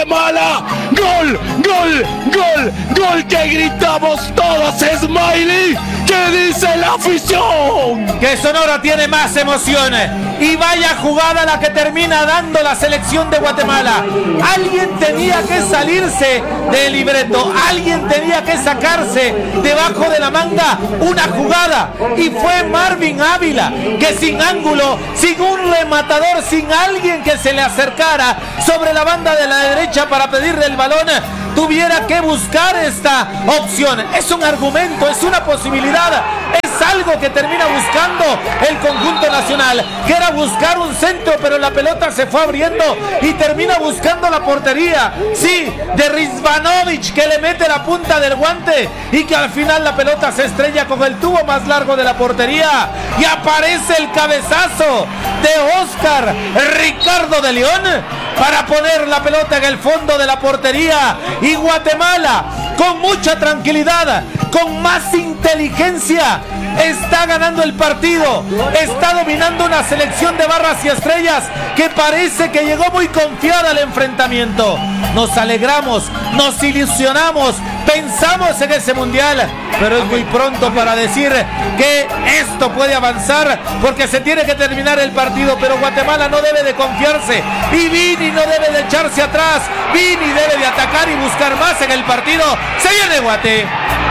Guatemala. ¡Gol, gol, gol, gol! ¡Que gritamos todos, Smiley! ¿Qué dice la afición? Que Sonora tiene más emociones. Y vaya jugada la que termina dando la selección de Guatemala. Alguien tenía que salirse del libreto. Alguien tenía que sacarse debajo de la manga una jugada. Y fue Marvin Ávila, que sin ángulo, sin un rematador, sin alguien que se le acercara sobre la banda de la derecha para pedirle el balón, tuviera que buscar esta opción. Es un argumento, es una posibilidad, es algo que termina buscando el conjunto nacional, que era buscar un centro, pero la pelota se fue abriendo y termina buscando la portería, sí, de Rizvanovic, que le mete la punta del guante y que al final la pelota se estrella con el tubo más largo de la portería y aparece el cabezazo de Oscar Ricardo de León para poner la pelota en el fondo de la portería. Y Guatemala, con mucha tranquilidad, con más inteligencia, está ganando el partido, está dominando una selección de barras y estrellas que parece que llegó muy confiada al enfrentamiento. Nos alegramos, nos ilusionamos, pensamos en ese mundial, pero es muy pronto para decir que esto puede avanzar porque se tiene que terminar el partido. Pero Guatemala no debe de confiarse y Vini no debe de echarse atrás. Vini debe de atacar y buscar más en el partido. Se viene Guate.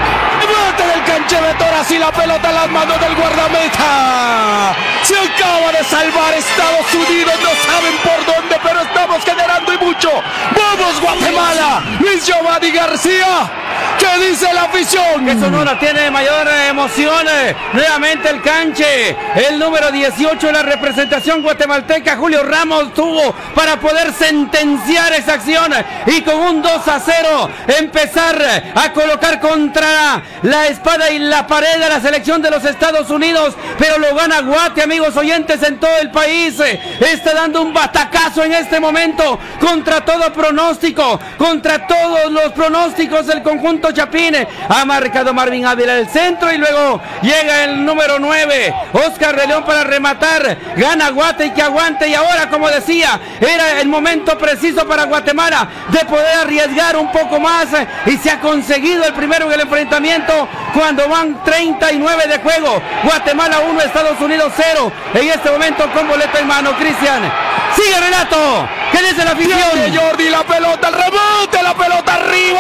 Mate del canchevetor, así la pelota en las manos del guardameta. Se acaba de salvar Estados Unidos, no saben por dónde, pero estamos generando y mucho. ¡Vamos Guatemala! Luis Giovanni García, ¿qué dice la afición? Que Sonora tiene mayor emoción. Nuevamente el canche, el número 18 de la representación guatemalteca, Julio Ramos, tuvo para poder sentenciar esa acción y con un 2-0 empezar a colocar contra la espada y la pared de la selección de los Estados Unidos, pero lo gana Guate, amigos oyentes, en todo el país. Está dando un batacazo en este momento contra todo pronóstico, contra todos los pronósticos del conjunto Chapín. Ha marcado Marvin Ávila el centro y luego llega el número 9, Oscar de León, para rematar. Gana Guate y que aguante. Y ahora, como decía, era el momento preciso para Guatemala de poder arriesgar un poco más y se ha conseguido el primero en el enfrentamiento cuando van 39 de juego. Guatemala 1, Estados Unidos 0. En este momento con boleta en mano, Cristian. Sigue Renato. ¿Qué dice la afición? Viene Jordi, la pelota, el rebote, la pelota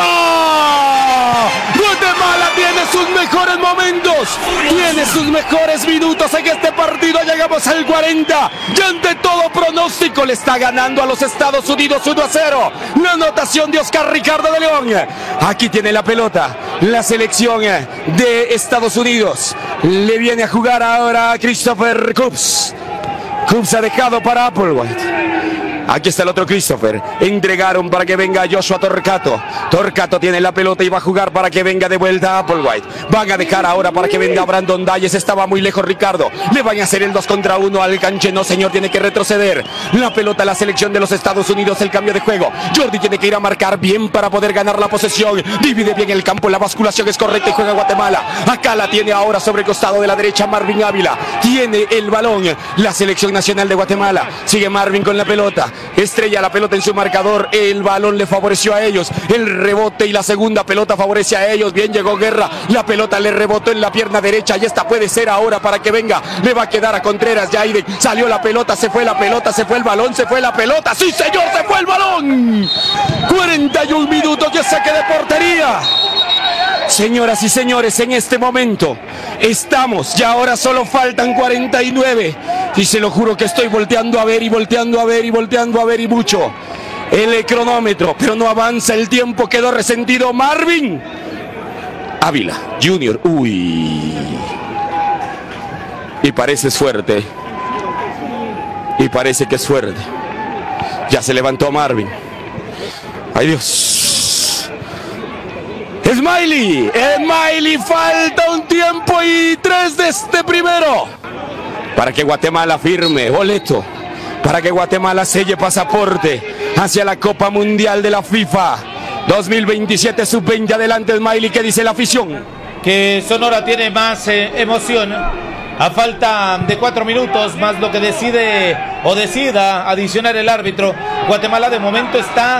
arriba. Guatemala tiene sus mejores momentos, tiene sus mejores minutos en este partido. Llegamos al 40 y ante todo pronóstico le está ganando a los Estados Unidos 1-0. La anotación de Oscar Ricardo de León. Aquí tiene la pelota la selección de Estados Unidos. Le viene a jugar ahora a Christopher Coops. Coops ha dejado para Applewhite. Aquí está el otro Christopher. Entregaron para que venga Joshua Torcato. Torcato tiene la pelota y va a jugar para que venga de vuelta a Applewhite. Van a dejar ahora para que venga Brandon Dalles. Estaba muy lejos Ricardo. Le van a hacer el 2 contra 1 al canche. No, señor, tiene que retroceder. La pelota a la selección de los Estados Unidos. El cambio de juego. Jordi tiene que ir a marcar bien para poder ganar la posesión. Divide bien el campo. La basculación es correcta y juega Guatemala. Acá la tiene ahora sobre el costado de la derecha Marvin Ávila. Tiene el balón la selección nacional de Guatemala. Sigue Marvin con la pelota. Estrella la pelota en su marcador. El balón le favoreció a ellos. El rebote y la segunda pelota favorece a ellos. Bien llegó Guerra. La pelota le rebotó en la pierna derecha. Y esta puede ser ahora para que venga. Le va a quedar a Contreras. Jaiden. Salió la pelota. Se fue la pelota. Se fue el balón. Se fue la pelota. ¡Sí, señor! Se fue el balón. 41 minutos de saque de portería. Señoras y señores, en este momento estamos, y ahora solo faltan 49, y se lo juro que estoy volteando a ver y volteando a ver y volteando a ver y mucho el cronómetro, pero no avanza el tiempo. Quedó resentido Marvin Ávila Jr. Uy, y parece fuerte, y parece que es fuerte. Ya se levantó Marvin. Ay, Dios. Smiley, falta un tiempo y 3 de este primero para que Guatemala firme boleto, para que Guatemala selle pasaporte hacia la Copa Mundial de la FIFA 2027 Sub-20. Adelante Smiley, ¿qué dice la afición? Que Sonora tiene más emoción a falta de 4 minutos más lo que decida adicionar el árbitro. Guatemala de momento está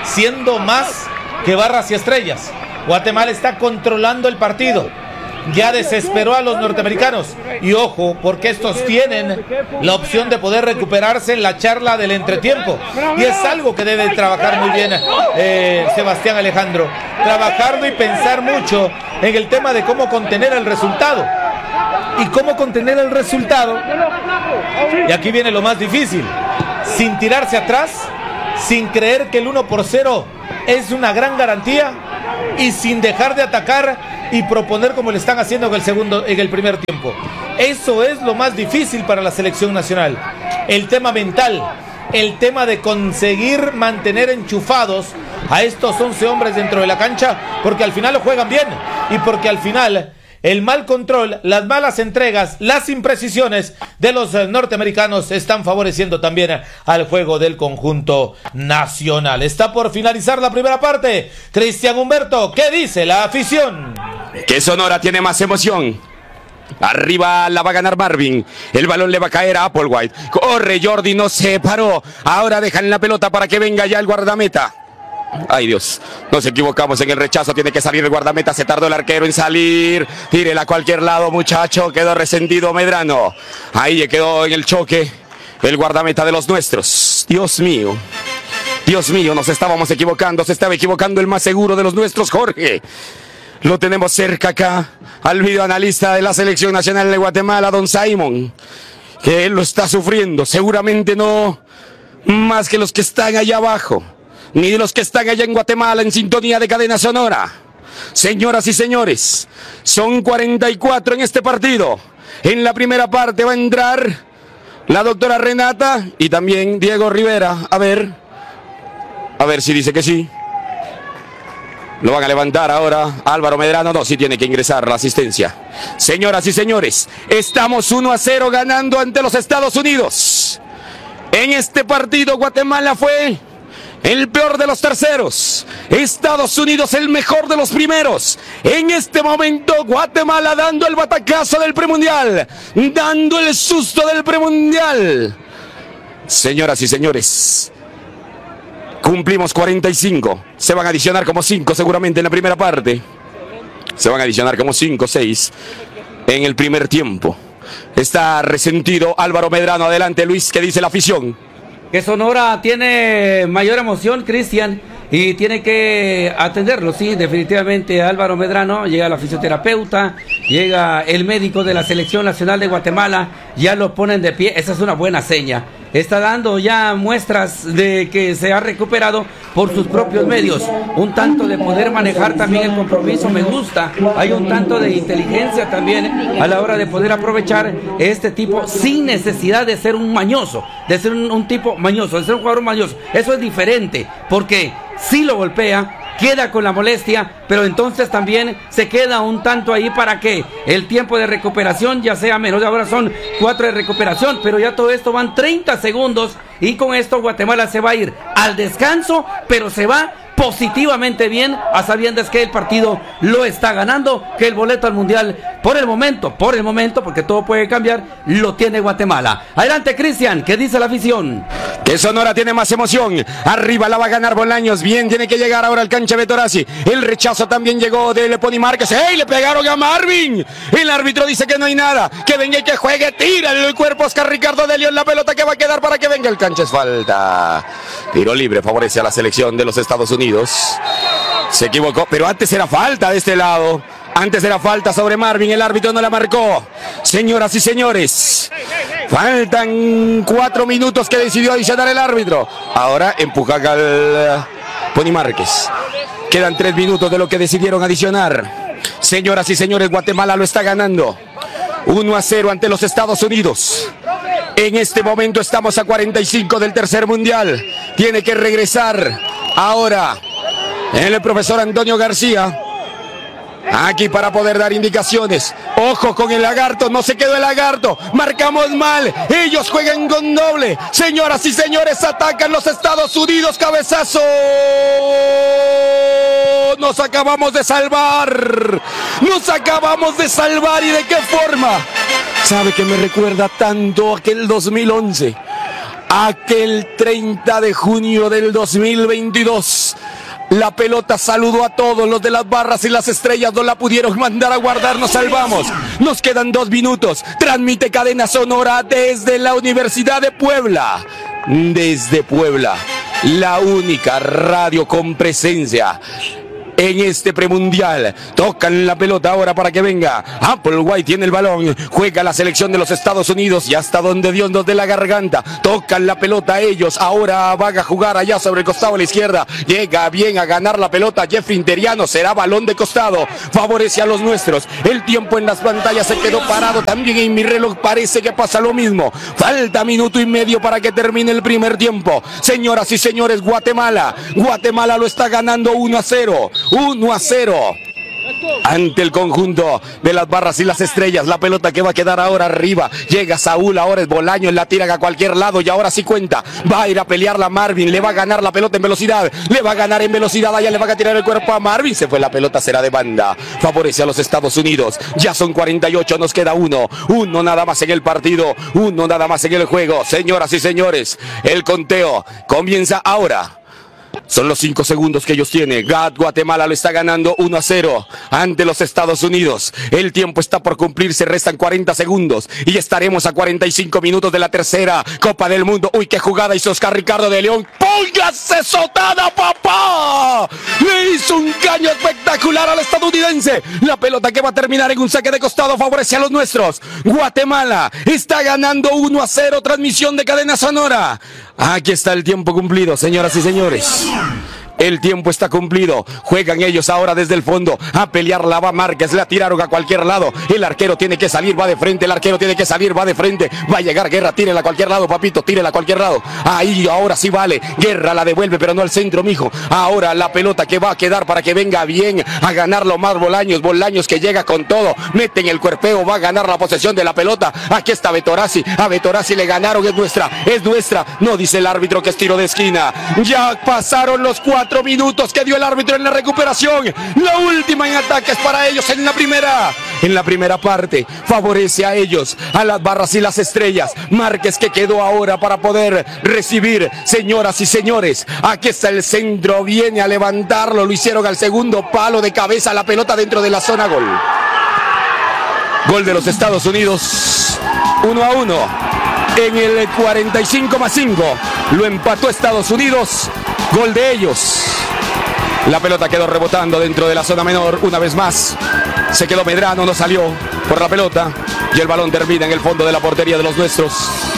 siendo más que barras y estrellas. Guatemala está controlando el partido. Ya desesperó a los norteamericanos. Y ojo, porque estos tienen la opción de poder recuperarse en la charla del entretiempo. Y es algo que debe trabajar muy bien Sebastián Alejandro. Trabajarlo y pensar mucho en el tema de cómo contener el resultado. Y cómo contener el resultado. Y aquí viene lo más difícil. Sin tirarse atrás, sin creer que el 1-0 es una gran garantía y sin dejar de atacar y proponer como le están haciendo en el primer tiempo. Eso es lo más difícil para la selección nacional. El tema mental, el tema de conseguir mantener enchufados a estos 11 hombres dentro de la cancha, porque al final lo juegan bien y porque al final el mal control, las malas entregas, las imprecisiones de los norteamericanos están favoreciendo también al juego del conjunto nacional. Está por finalizar la primera parte. Cristian Humberto, ¿qué dice la afición? Que Sonora tiene más emoción. Arriba la va a ganar Marvin. El balón le va a caer a Applewhite. Corre Jordi, no se paró. Ahora dejan la pelota para que venga ya el guardameta. Ay Dios, nos equivocamos en el rechazo. Tiene que salir el guardameta, se tardó el arquero en salir. Tírela a cualquier lado, muchacho. Quedó resentido Medrano. Ahí quedó en el choque el guardameta de los nuestros. Dios mío, nos estábamos equivocando. Se estaba equivocando el más seguro de los nuestros, Jorge. Lo tenemos cerca acá al videoanalista de la selección nacional de Guatemala, don Simon, que él lo está sufriendo. Seguramente no más que los que están allá abajo, ni de los que están allá en Guatemala en sintonía de Cadena Sonora. Señoras y señores, son 44 en este partido. En la primera parte va a entrar la doctora Renata y también Diego Rivera. A ver si dice que sí. Lo van a levantar ahora Álvaro Medrano. No, sí tiene que ingresar la asistencia. Señoras y señores, estamos 1-0 ganando ante los Estados Unidos. En este partido Guatemala fue el peor de los terceros, Estados Unidos el mejor de los primeros. En este momento Guatemala dando el batacazo del premundial, dando el susto del premundial. Señoras y señores, cumplimos 45. Se van a adicionar como 5 seguramente en la primera parte. Se van a adicionar como 5, 6 en el primer tiempo. Está resentido Álvaro Medrano. Adelante Luis, ¿qué dice la afición? Que Sonora tiene mayor emoción, Cristian, y tiene que atenderlo, sí, definitivamente. Álvaro Medrano, llega la fisioterapeuta, llega el médico de la Selección Nacional de Guatemala, ya lo ponen de pie. Esa es una buena seña. Está dando ya muestras de que se ha recuperado por sus propios medios. Un tanto de poder manejar también el compromiso, me gusta. Hay un tanto de inteligencia también a la hora de poder aprovechar este tipo sin necesidad de ser un mañoso, de ser un tipo mañoso, de ser un jugador mañoso. Eso es diferente, porque si lo golpea, queda con la molestia, pero entonces también se queda un tanto ahí para que el tiempo de recuperación ya sea menos. Ahora son 4 de recuperación, pero ya todo esto van 30 segundos y con esto Guatemala se va a ir al descanso, pero se va positivamente bien, a sabiendas que el partido lo está ganando, que el boleto al mundial por el momento, porque todo puede cambiar, lo tiene Guatemala. Adelante Cristian, ¿qué dice la afición? Que Sonora tiene más emoción. Arriba la va a ganar Bolaños. Bien, tiene que llegar ahora al cancha Betorazzi. El rechazo también llegó de Leponi Márquez. ¡Ey! Le pegaron a Marvin. El árbitro dice que no hay nada. Que venga y que juegue. Tira el cuerpo Oscar Ricardo de León. La pelota que va a quedar para que venga el cancha es falta. Tiro libre favorece a la selección de los Estados Unidos. Se equivocó, pero antes era falta de este lado. Antes era falta sobre Marvin, el árbitro no la marcó. Señoras y señores, faltan 4 minutos que decidió adicionar el árbitro. Ahora empuja al Pony Márquez. Quedan 3 minutos de lo que decidieron adicionar. Señoras y señores, Guatemala lo está ganando 1-0 ante los Estados Unidos. En este momento estamos a 45 del tercer mundial. Tiene que regresar ahora el profesor Antonio García aquí para poder dar indicaciones. Ojo con el lagarto, no se quedó el lagarto. Marcamos mal, ellos juegan con doble. Señoras y señores, atacan los Estados Unidos. Cabezazo. Nos acabamos de salvar. Nos acabamos de salvar. ¿Y de qué forma? ¿Sabe que me recuerda tanto aquel 2011? Aquel 30 de junio del 2022, La pelota saludó a todos, los de las barras y las estrellas no la pudieron mandar a guardar, nos salvamos. Nos quedan 2 minutos. Transmite Cadena Sonora desde la Universidad de Puebla. Desde Puebla, la única radio con presencia en este premundial. Tocan la pelota ahora para que venga. Applewhite tiene el balón. Juega la selección de los Estados Unidos y hasta donde Dios nos dé la garganta. Tocan la pelota a ellos. Ahora van a jugar allá sobre el costado a la izquierda. Llega bien a ganar la pelota Jeffrey Interiano. Será balón de costado. Favorece a los nuestros. El tiempo en las pantallas se quedó parado. También en mi reloj parece que pasa lo mismo. Falta minuto y medio para que termine el primer tiempo. Señoras y señores, Guatemala lo está ganando 1-0. 1-0 ante el conjunto de las barras y las estrellas. La pelota que va a quedar ahora arriba. Llega Saúl, ahora es Bolaños, la tiran a cualquier lado y ahora sí cuenta. Va a ir a pelearla Marvin, le va a ganar la pelota en velocidad. Le va a ganar en velocidad, allá le va a tirar el cuerpo a Marvin. Se fue la pelota, será de banda. Favorece a los Estados Unidos. Ya son 48, nos queda uno nada más en el partido. Uno nada más en el juego. Señoras y señores, el conteo comienza ahora. Son los 5 segundos que ellos tienen. Guatemala lo está ganando 1-0 ante los Estados Unidos. El tiempo está por cumplirse, restan 40 segundos y estaremos a 45 minutos de la tercera Copa del Mundo. Uy, qué jugada hizo Oscar Ricardo de León. ¡Póngase sotada, papá! Le hizo un caño espectacular al estadounidense. La pelota que va a terminar en un saque de costado favorece a los nuestros. Guatemala está ganando 1-0. Transmisión de Cadena Sonora. Aquí está el tiempo cumplido, señoras y señores. El tiempo está cumplido. Juegan ellos ahora desde el fondo. A pelear la va Márquez. La tiraron a cualquier lado. El arquero tiene que salir, va de frente. El arquero tiene que salir, va de frente. Va a llegar Guerra. Tírela a cualquier lado, papito. Tírela a cualquier lado. Ahí, ahora sí vale. Guerra la devuelve, pero no al centro, mijo. Ahora la pelota que va a quedar para que venga bien a ganarlo más Bolaños. Bolaños que llega con todo. Mete en el cuerpeo. Va a ganar la posesión de la pelota. Aquí está Betorazzi. A Betorazzi le ganaron. Es nuestra. Es nuestra. No dice el árbitro que es tiro de esquina. Ya pasaron los 4 minutos que dio el árbitro en la recuperación. La última en ataques para ellos en la primera parte. Favorece a ellos, a las barras y las estrellas. Márquez que quedó ahora para poder recibir. Señoras y señores, aquí está el centro, viene a levantarlo. Lo hicieron al segundo palo de cabeza. La pelota dentro de la zona. Gol de los Estados Unidos. 1-1 en el 45+5. Lo empató Estados Unidos. Gol de ellos. La pelota quedó rebotando dentro de la zona menor una vez más. Se quedó Medrano, no salió por la pelota. Y el balón termina en el fondo de la portería de los nuestros.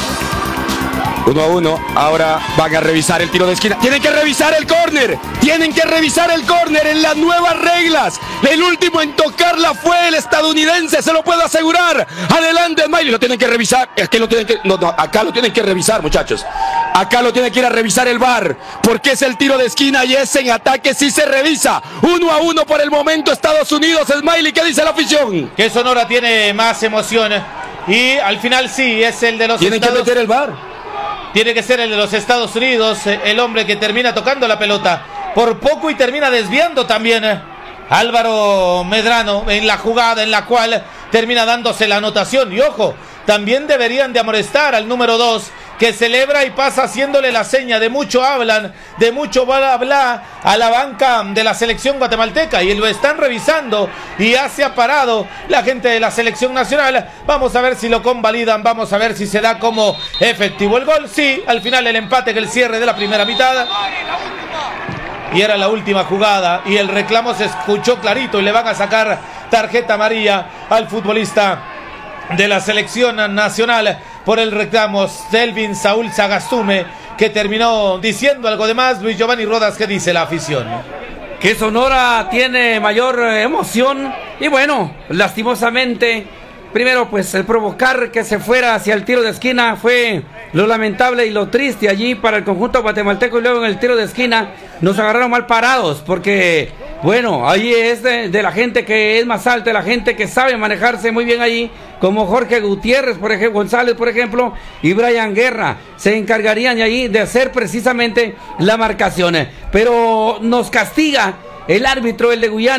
1-1. Ahora van a revisar el tiro de esquina. Tienen que revisar el córner. Tienen que revisar el córner en las nuevas reglas. El último en tocarla fue el estadounidense, se lo puedo asegurar. Adelante, Smiley. Lo tienen que revisar. Es que lo tienen que. No, acá lo tienen que revisar, muchachos. Acá lo tiene que ir a revisar el VAR. Porque es el tiro de esquina y es en ataque. Sí se revisa. 1-1 por el momento. Estados Unidos. Smiley, ¿qué dice la afición? Que Sonora tiene más emoción. Y al final sí, es el de los Tienen que meter el VAR. Tiene que ser el de los Estados Unidos, el hombre que termina tocando la pelota por poco y termina desviando también Álvaro Medrano en la jugada en la cual termina dándose la anotación. Y ojo, también deberían de amonestar al número 2 que celebra y pasa haciéndole la seña de mucho hablan, de mucho bla bla a la banca de la selección guatemalteca y lo están revisando y ya se ha parado la gente de la selección nacional. Vamos a ver si lo convalidan, vamos a ver si se da como efectivo el gol. Sí, al final el empate que el cierre de la primera mitad. Y era la última jugada y el reclamo se escuchó clarito y le van a sacar tarjeta amarilla al futbolista de la selección nacional por el reclamo. Selvin Saúl Sagastume, que terminó diciendo algo de más. Luis Giovanni Rodas, ¿qué dice la afición? Que Sonora tiene mayor emoción y bueno, lastimosamente, primero pues el provocar que se fuera hacia el tiro de esquina fue lo lamentable y lo triste allí para el conjunto guatemalteco, y luego en el tiro de esquina nos agarraron mal parados porque bueno, ahí es de la gente que es más alta, la gente que sabe manejarse muy bien ahí, como Jorge Gutiérrez, por ejemplo, González, por ejemplo, y Brian Guerra, se encargarían allí de hacer precisamente la marcación. Pero nos castiga el árbitro, el de Guyana,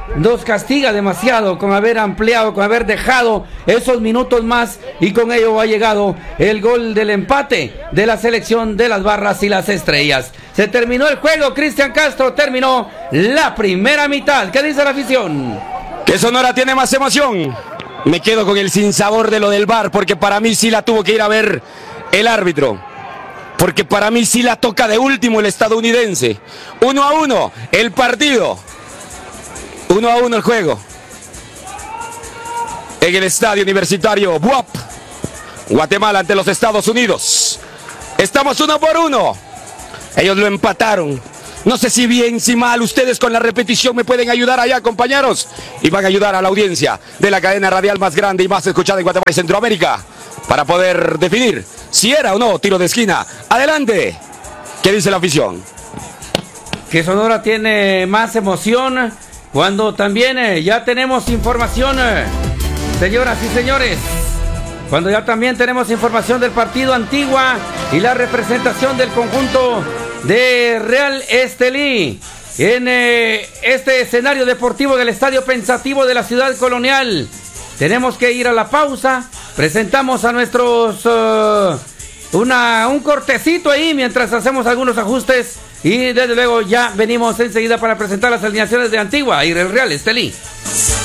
nos castiga demasiado con haber ampliado, con haber dejado esos minutos más, y con ello ha llegado el gol del empate de la selección de las Barras y las Estrellas. Se terminó el juego, Cristian Castro, terminó la primera mitad. ¿Qué dice la afición? ¿Qué Sonora tiene más emoción? Me quedo con el sinsabor de lo del VAR, porque para mí sí la tuvo que ir a ver el árbitro. Porque para mí sí la toca de último el estadounidense. 1-1 el partido. 1-1 el juego. En el estadio universitario BUAP, Guatemala ante los Estados Unidos. Estamos 1-1. Ellos lo empataron. No sé si bien, si mal, ustedes con la repetición me pueden ayudar allá, compañeros. Y van a ayudar a la audiencia de la cadena radial más grande y más escuchada en Guatemala y Centroamérica, para poder definir si era o no tiro de esquina. Adelante. ¿Qué dice la afición? Que Sonora tiene más emoción cuando también ya tenemos información, señoras y señores. Cuando ya también tenemos información del partido Antigua y la representación del conjunto de Real Estelí en este escenario deportivo del Estadio Pensativo de la Ciudad Colonial. Tenemos que ir a la pausa. Presentamos a nuestros un cortecito ahí mientras hacemos algunos ajustes, y desde luego ya venimos enseguida para presentar las alineaciones de Antigua y el Real Estelí.